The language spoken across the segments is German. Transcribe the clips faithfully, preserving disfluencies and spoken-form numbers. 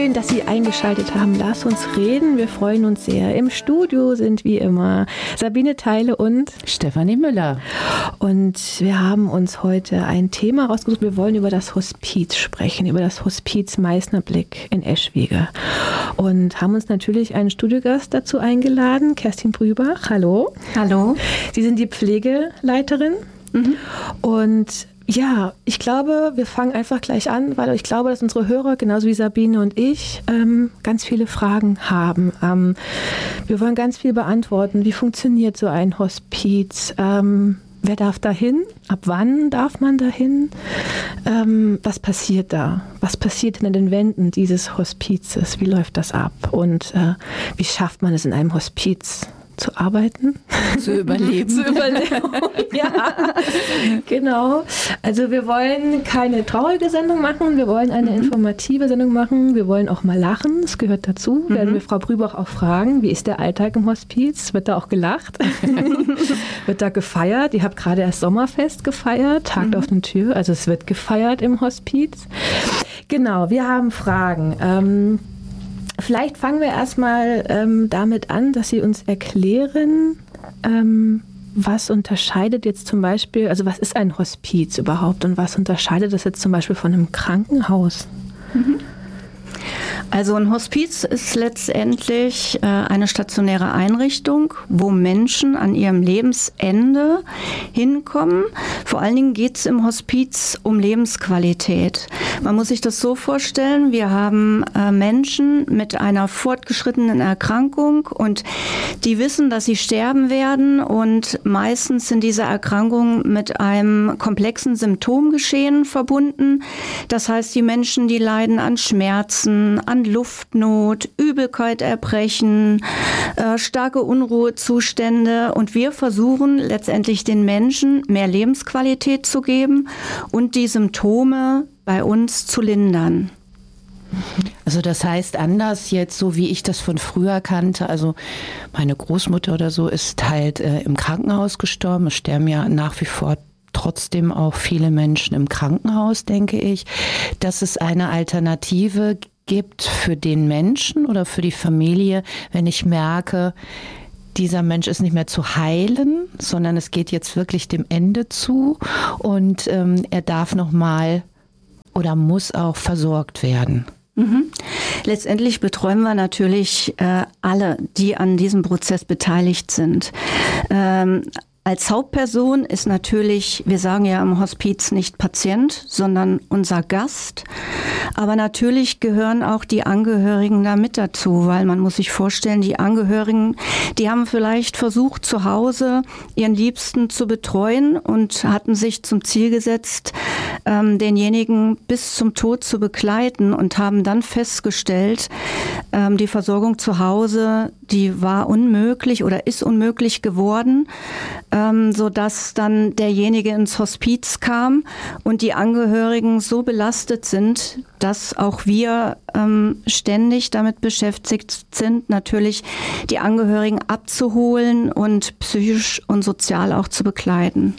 Schön, dass Sie eingeschaltet haben. Lass uns reden. Wir freuen uns sehr. Im Studio sind wie immer Sabine Theile und Stefanie Müller. Und wir haben uns heute ein Thema rausgesucht. Wir wollen über das Hospiz sprechen, über das Hospiz Meißnerblick in Eschwege. Und haben uns natürlich einen Studiogast dazu eingeladen, Kerstin Brübach. Hallo. Hallo. Sie sind die Pflegeleiterin. Mhm. Und ja, ich glaube, wir fangen einfach gleich an, weil ich glaube, dass unsere Hörer, genauso wie Sabine und ich, ähm, ganz viele Fragen haben. Ähm, wir wollen ganz viel beantworten. Wie funktioniert so ein Hospiz? Ähm, wer darf da hin? Ab wann darf man da hin? Ähm, was passiert da? Was passiert hinter den Wänden dieses Hospizes? Wie läuft das ab? Und äh, wie schafft man es in einem Hospiz zu arbeiten? Zu überleben. Zu überleben, ja, genau. Also wir wollen keine traurige Sendung machen, wir wollen eine mhm. informative Sendung machen, wir wollen auch mal lachen, das gehört dazu. Mhm. Werden wir Frau Brübach auch fragen, wie ist der Alltag im Hospiz? Wird da auch gelacht? Wird da gefeiert? Ihr habt gerade erst Sommerfest gefeiert, Tag mhm. der offenen Tür, also es wird gefeiert im Hospiz. Genau, wir haben Fragen. Ähm, Vielleicht fangen wir erstmal ähm, damit an, dass Sie uns erklären, ähm, was unterscheidet jetzt zum Beispiel, also was ist ein Hospiz überhaupt und was unterscheidet das jetzt zum Beispiel von einem Krankenhaus? Mhm. Also ein Hospiz ist letztendlich äh, eine stationäre Einrichtung, wo Menschen an ihrem Lebensende hinkommen. Vor allen Dingen geht es im Hospiz um Lebensqualität. Man muss sich das so vorstellen, wir haben äh, Menschen mit einer fortgeschrittenen Erkrankung und die wissen, dass sie sterben werden und meistens sind diese Erkrankungen mit einem komplexen Symptomgeschehen verbunden. Das heißt, die Menschen, die leiden an Schmerzen, an Luftnot, Übelkeit, Erbrechen, äh, starke Unruhezustände und wir versuchen letztendlich den Menschen mehr Lebensqualität zu geben und die Symptome bei uns zu lindern. Also das heißt anders jetzt, so wie ich das von früher kannte, also meine Großmutter oder so ist halt äh, im Krankenhaus gestorben, es sterben ja nach wie vor trotzdem auch viele Menschen im Krankenhaus, denke ich, dass es eine Alternative gibt, gibt für den Menschen oder für die Familie, wenn ich merke, dieser Mensch ist nicht mehr zu heilen, sondern es geht jetzt wirklich dem Ende zu und ähm, er darf nochmal oder muss auch versorgt werden. Mhm. Letztendlich betreuen wir natürlich äh, alle, die an diesem Prozess beteiligt sind. Ähm, Als Hauptperson ist natürlich, wir sagen ja im Hospiz nicht Patient, sondern unser Gast. Aber natürlich gehören auch die Angehörigen da mit dazu, weil man muss sich vorstellen, die Angehörigen, die haben vielleicht versucht, zu Hause ihren Liebsten zu betreuen und hatten sich zum Ziel gesetzt, ähm, denjenigen bis zum Tod zu begleiten und haben dann festgestellt, ähm, die Versorgung zu Hause, die war unmöglich oder ist unmöglich geworden, ähm, sodass dann derjenige ins Hospiz kam und die Angehörigen so belastet sind, dass auch wir ähm, ständig damit beschäftigt sind, natürlich die Angehörigen abzuholen und psychisch und sozial auch zu begleiten.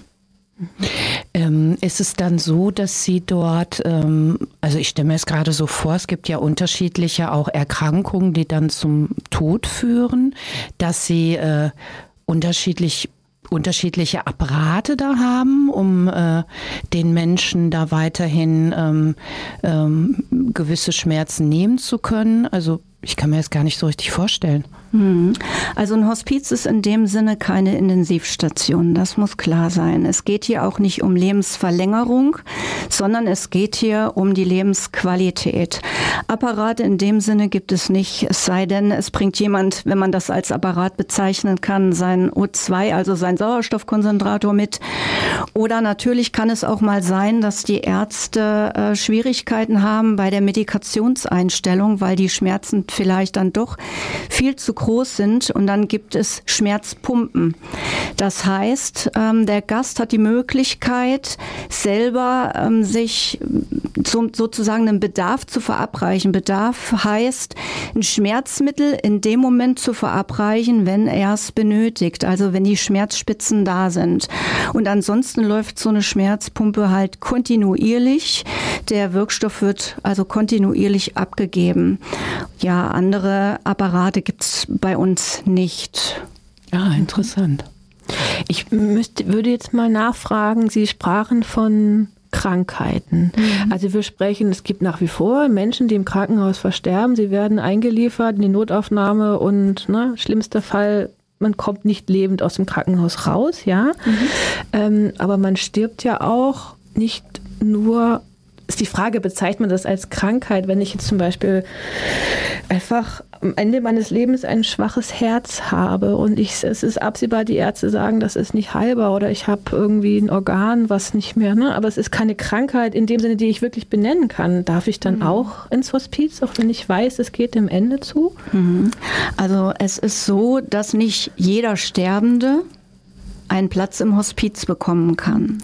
Ähm, ist es dann so, dass Sie dort, ähm, also ich stelle mir es gerade so vor, es gibt ja unterschiedliche auch Erkrankungen, die dann zum Tod führen, dass Sie äh, unterschiedlich unterschiedliche Apparate da haben, um äh, den Menschen da weiterhin ähm, ähm, gewisse Schmerzen nehmen zu können. Also ich kann mir das gar nicht so richtig vorstellen. Also ein Hospiz ist in dem Sinne keine Intensivstation, das muss klar sein. Es geht hier auch nicht um Lebensverlängerung, sondern es geht hier um die Lebensqualität. Apparate in dem Sinne gibt es nicht, es sei denn, es bringt jemand, wenn man das als Apparat bezeichnen kann, sein O zwei, also sein Sauerstoffkonzentrator mit. Oder natürlich kann es auch mal sein, dass die Ärzte äh, Schwierigkeiten haben bei der Medikationseinstellung, weil die Schmerzen vielleicht dann doch viel zu groß sind und dann gibt es Schmerzpumpen. Das heißt, ähm, der Gast hat die Möglichkeit, selber ähm, sich so, sozusagen einen Bedarf zu verabreichen. Bedarf heißt, ein Schmerzmittel in dem Moment zu verabreichen, wenn er es benötigt, also wenn die Schmerzspitzen da sind. Und ansonsten läuft so eine Schmerzpumpe halt kontinuierlich. Der Wirkstoff wird also kontinuierlich abgegeben. Ja, andere Apparate gibt es bei uns nicht. Ja, interessant. Ich müsste, würde jetzt mal nachfragen, Sie sprachen von Krankheiten. Mhm. Also wir sprechen, es gibt nach wie vor Menschen, die im Krankenhaus versterben. Sie werden eingeliefert in die Notaufnahme und ne, schlimmster Fall, man kommt nicht lebend aus dem Krankenhaus raus, ja. Mhm. Ähm, aber man stirbt ja auch nicht nur, ist die Frage, bezeichnet man das als Krankheit, wenn ich jetzt zum Beispiel einfach am Ende meines Lebens ein schwaches Herz habe und ich, es ist absehbar, die Ärzte sagen, das ist nicht heilbar oder ich habe irgendwie ein Organ, was nicht mehr, ne? Aber es ist keine Krankheit in dem Sinne, die ich wirklich benennen kann. Darf ich dann mhm. auch ins Hospiz, auch wenn ich weiß, es geht dem Ende zu? Mhm. Also es ist so, dass nicht jeder Sterbende einen Platz im Hospiz bekommen kann,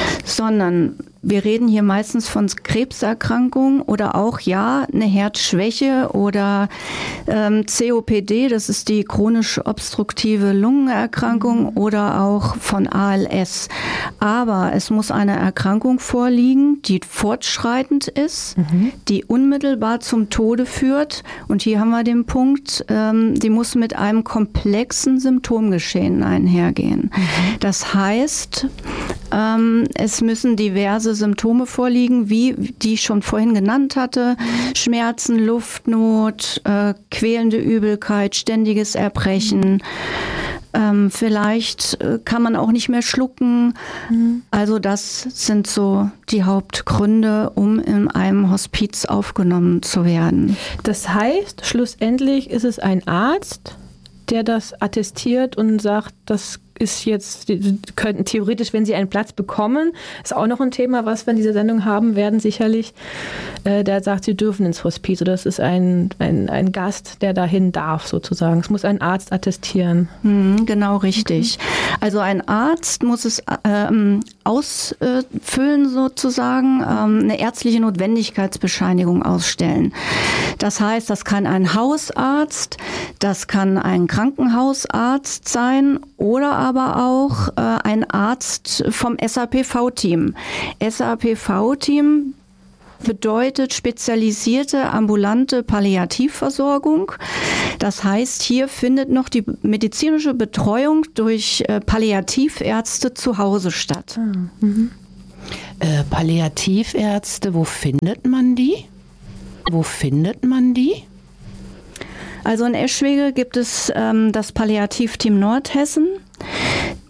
sondern wir reden hier meistens von Krebserkrankungen oder auch, ja, eine Herzschwäche oder ähm, C O P D, das ist die chronische obstruktive Lungenerkrankung, mhm. oder auch von A L S. Aber es muss eine Erkrankung vorliegen, die fortschreitend ist, mhm. die unmittelbar zum Tode führt. Und hier haben wir den Punkt, ähm, die muss mit einem komplexen Symptomgeschehen einhergehen. Mhm. Das heißt, ähm, es müssen diverse Symptome vorliegen, wie die ich schon vorhin genannt hatte. Schmerzen, Luftnot, äh, quälende Übelkeit, ständiges Erbrechen. Ähm, vielleicht äh, kann man auch nicht mehr schlucken. Mhm. Also das sind so die Hauptgründe, um in einem Hospiz aufgenommen zu werden. Das heißt, schlussendlich ist es ein Arzt, der das attestiert und sagt, das ist jetzt, die könnten theoretisch, wenn sie einen Platz bekommen, ist auch noch ein Thema, was wir in dieser Sendung haben werden, sicherlich, äh, der sagt, sie dürfen ins Hospiz oder es ist ein, ein, ein Gast, der dahin darf sozusagen. Es muss ein Arzt attestieren. Hm, genau, richtig. Okay. Also ein Arzt muss es ähm, ausfüllen sozusagen, ähm, eine ärztliche Notwendigkeitsbescheinigung ausstellen. Das heißt, das kann ein Hausarzt, das kann ein Krankenhausarzt sein oder aber auch äh, ein Arzt vom S A P V-Team. S A P V-Team bedeutet spezialisierte ambulante Palliativversorgung. Das heißt, hier findet noch die medizinische Betreuung durch äh, Palliativärzte zu Hause statt. Ah, mhm. äh, Palliativärzte, wo findet man die? Wo findet man die? Also in Eschwege gibt es ähm, das Palliativteam Nordhessen.